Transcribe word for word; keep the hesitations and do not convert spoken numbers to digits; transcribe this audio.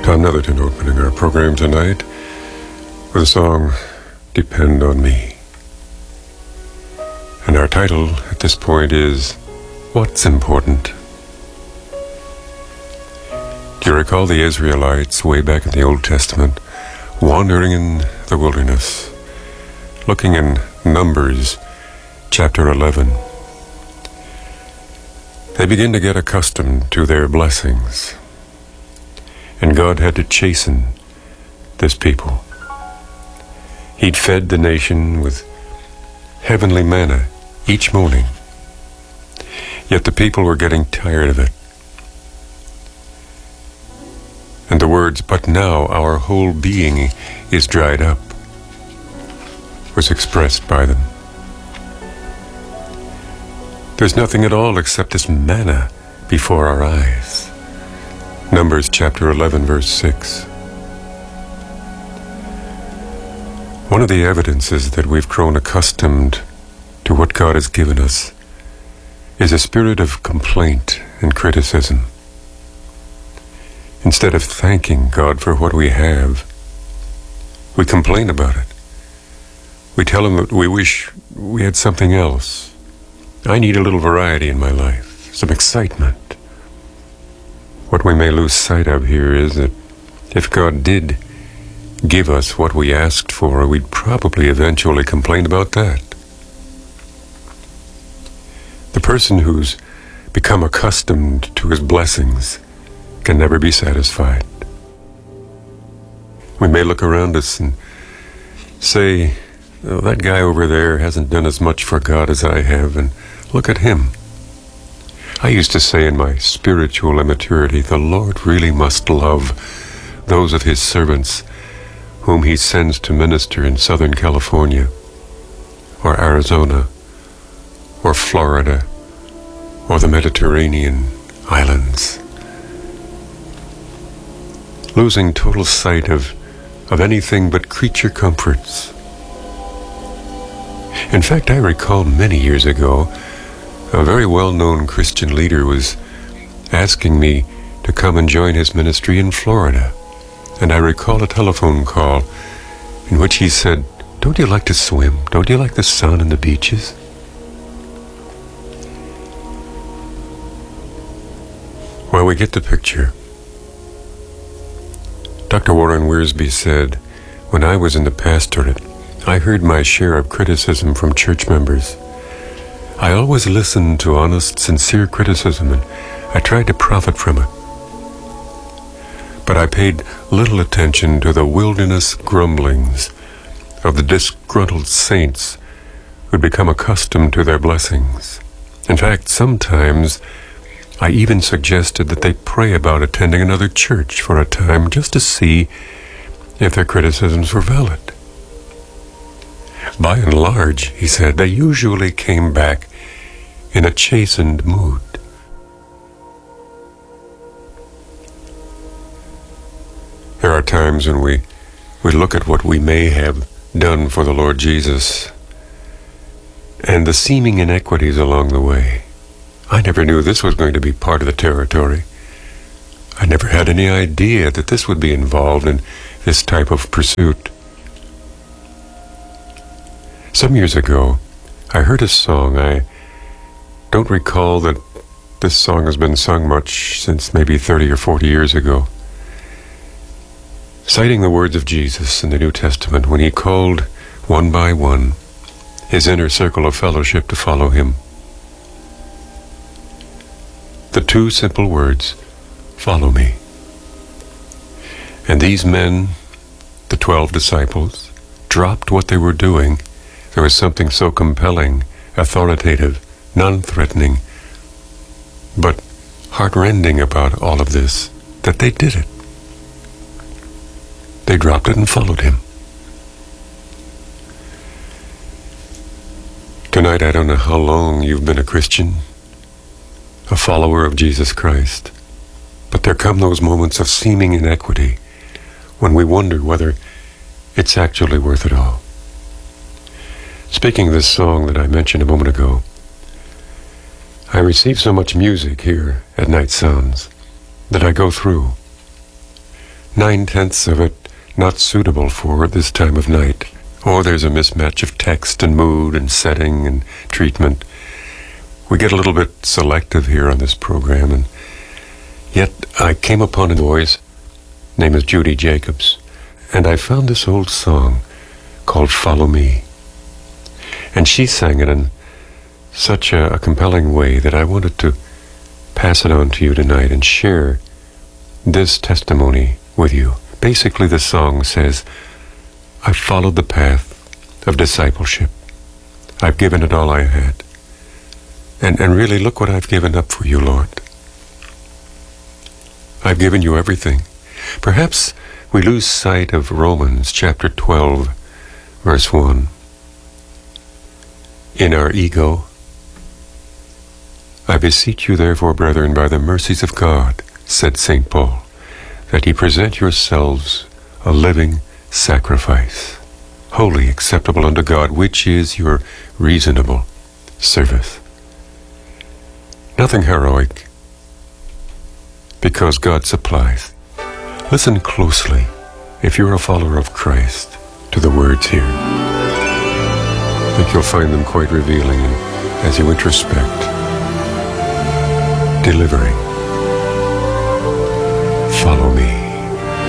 Tom Netherton opening our program tonight with the song Depend on Me. And our title at this point is What's Important? Do you recall the Israelites way back in the Old Testament wandering in the wilderness, looking in Numbers chapter eleven? They begin to get accustomed to their blessings, and God had to chasten this people. He'd fed the nation with heavenly manna each morning, yet the people were getting tired of it. And the words, "But now our whole being is dried up," was expressed by them. There's nothing at all except this manna before our eyes. Numbers chapter eleven, verse six. One of the evidences that we've grown accustomed to what God has given us is a spirit of complaint and criticism. Instead of thanking God for what we have, we complain about it. We tell Him that we wish we had something else. I need a little variety in my life, some excitement. What we may lose sight of here is that if God did give us what we asked for, we'd probably eventually complain about that. The person who's become accustomed to his blessings can never be satisfied. We may look around us and say, oh, that guy over there hasn't done as much for God as I have, and look at him. I used to say in my spiritual immaturity, the Lord really must love those of His servants whom He sends to minister in Southern California, or Arizona, or Florida, or the Mediterranean islands. Losing total sight of, of anything but creature comforts. In fact, I recall many years ago, a very well-known Christian leader was asking me to come and join his ministry in Florida. And I recall a telephone call in which he said, "Don't you like to swim? Don't you like the sun and the beaches?" Well, we get the picture. Doctor Warren Wiersbe said, "When I was in the pastorate, I heard my share of criticism from church members. I always listened to honest, sincere criticism, and I tried to profit from it. But I paid little attention to the wilderness grumblings of the disgruntled saints who'd become accustomed to their blessings. In fact, sometimes I even suggested that they pray about attending another church for a time just to see if their criticisms were valid. By and large," he said, "they usually came back in a chastened mood." There are times when we, we look at what we may have done for the Lord Jesus and the seeming inequities along the way. I never knew this was going to be part of the territory. I never had any idea that this would be involved in this type of pursuit. Some years ago, I heard a song. I don't recall that this song has been sung much since maybe thirty or forty years ago, citing the words of Jesus in the New Testament when He called one by one His inner circle of fellowship to follow Him. The two simple words, "Follow me." And these men, the twelve disciples, dropped what they were doing. There was something so compelling, authoritative, non-threatening, but heart-rending about all of this, that they did it. They dropped it and followed Him. Tonight, I don't know how long you've been a Christian, a follower of Jesus Christ, but there come those moments of seeming inequity when we wonder whether it's actually worth it all. Speaking of this song that I mentioned a moment ago, I receive so much music here at Night Sounds that I go through nine-tenths of it not suitable for this time of night. Or there's a mismatch of text and mood and setting and treatment. We get a little bit selective here on this program, and yet I came upon a voice, name is Judy Jacobs, and I found this old song called Follow Me. And she sang it in such a, a compelling way that I wanted to pass it on to you tonight and share this testimony with you. Basically, the song says, I followed the path of discipleship. I've given it all I had. And, and really, look what I've given up for you, Lord. I've given you everything. Perhaps we lose sight of Romans chapter twelve, verse one. In our ego, I beseech you therefore, brethren, by the mercies of God, said Saint Paul, that ye present yourselves a living sacrifice, holy, acceptable unto God, which is your reasonable service. Nothing heroic, because God supplies. Listen closely, if you're a follower of Christ, to the words here. I think you'll find them quite revealing as you introspect. Delivering. Follow me.